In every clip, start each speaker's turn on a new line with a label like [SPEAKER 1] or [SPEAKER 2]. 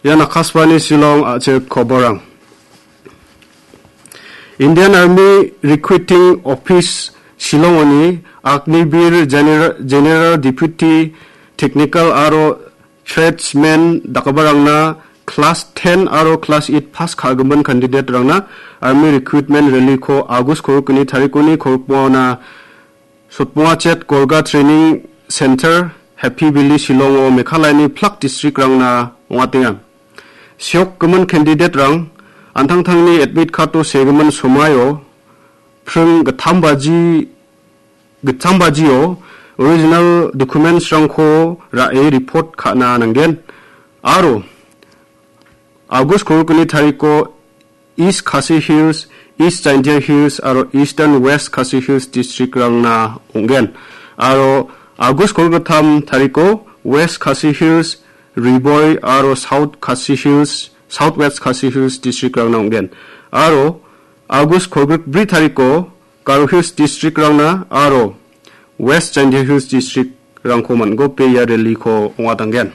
[SPEAKER 1] Yan Akashvani Shillong ache koborang. Indian Army Recruiting Office Shillong oni Agnibir General Deputy Technical aro Tradesman dakabarang na Class 10 aro Class 8 pass kagaman candidate rang na Army Recruitment Rally ko August korukuni tarikuni korukmo na Sotpunga Chet Golga Training Center Happy Valley Shillong o Meghalaya ni Plak District rang na ngatinga. Siok gaman candidate rang antang-tang ni admit kato segaman sumayo prung gatambaji o original documents rang ko rae report ka na nanggen aro August korukuni tariko East Khasi Hills, East Jantia Hills aro Eastern West Khasi Hills District rang na ungen aro August korukatam tariko West Khasi Hills, Riboy aro South Khasi Hills, Southwest Khasi Hills District rang na ungen aro August korukbri tariko Garo Hills District rang na aro West Jantia Hills District rang ko man go pe ya rally ko ngatanggen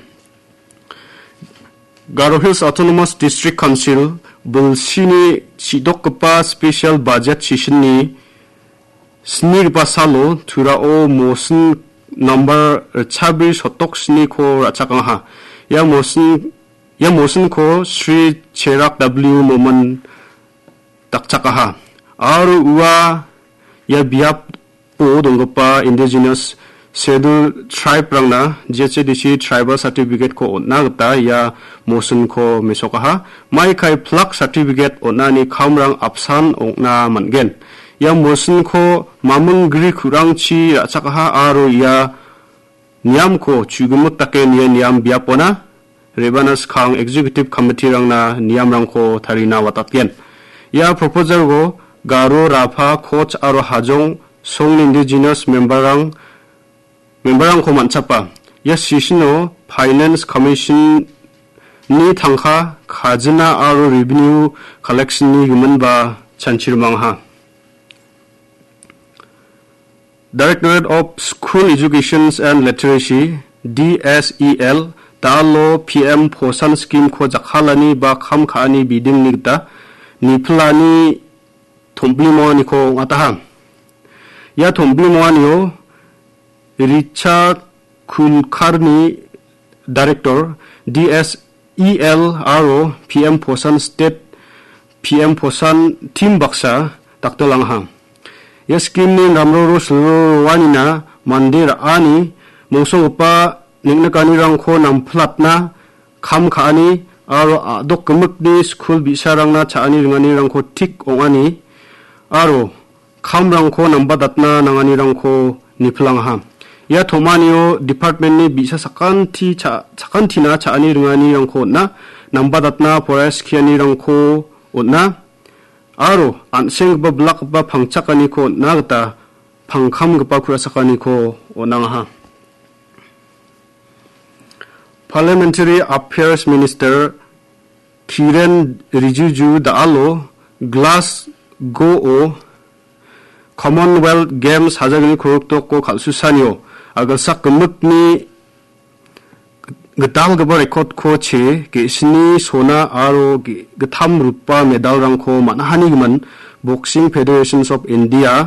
[SPEAKER 1] Garo Hills Autonomous District Council bulsini sidokpa special budget session ni snirpa salo tura o mosin number 26 sotok sni ko rachakang ha ya mosin ko Sri Cherak W Moman takchaka ha aru uwa ya biap po dongpa indigenous schedule tribe rangna JCDC tribal certificate ko onna gata ya mosun ko mesoka ha mai kai plak certificate onna ni khamrang apsan ongna mangen ya mosun ko mamungri kurangchi rachaka ha aro ya niam ko chugumut take niam biapona Rebanas Khang executive committee rangna niam rang ko tharina watatyen ya proposal go Garo Rafa Koch aro Hajong Song indigenous memberang ko manchapa ya sishino finance commission ni thangkha khajna aro revenue collection ni human ba chanchirmang ha Directorate of School Education and Literacy DSEL Talo PM Posan Scheme ko jakhalani ba kham khani biding nigta niplani thomblimo ni ko ngataha ya thomblimo anio Richard Kulkarni Director DSEL aro PM Posan State PM Posan Team Baksa taktolang ya scheme ni namro wanina mandir ani mongso upa ningnakani rangko namplatna kham khani aro adok kemukni school bisarangna chaani ringani rangko tik ongani aro kham rangko nambadatna nangani rangko niplang ya thomanio department ni bisa sakanti na chaani ringani rangko na nambadatna forest khiani rangko onna aro anseng ba blak ba phangchakani ko nagta phangkham gpa kurasakani ko onangha Parliamentary Affairs Minister Kiren Rijiju Daalo Glasgow Commonwealth Games 하자기니 고록도 고 갈수산이요 아가삭 금묵니 gtal gaba record ko che ke sni sona aro gtham rupa medal rang ko manahani man boxing federations of India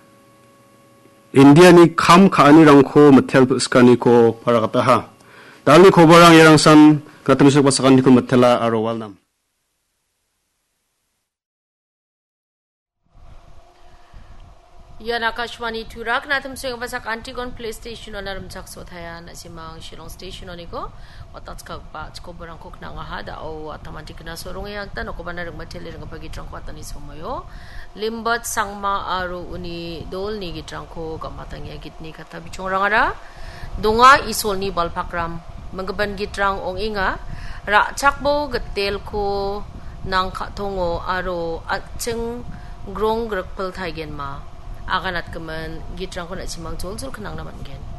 [SPEAKER 1] ni kham khani rang ko mathel skani ko paragata ha dali khobarang yarang san katamisok pasakan ko mathela aro walnam
[SPEAKER 2] Yan Akashvani Turak natam sing pasak Antigon PlayStation on aram chak sothaya na simang Shillong Station on ko watats ka ba ko barang kok na nga hada o atamantik na sorong yagta no ko banarang mateli ng pagitrang ko atani somoyo limbat sangma aro uni dol ni gitrang ko gamatang ya gitni kata bichong rangara donga isol ni balpakram manggaban gitrang ong inga ra chakbo gatel ko nang khatongo aro atcheng grong grakpal thaigen ma aganat kemen gitrang ko na simang jol kanang naman gen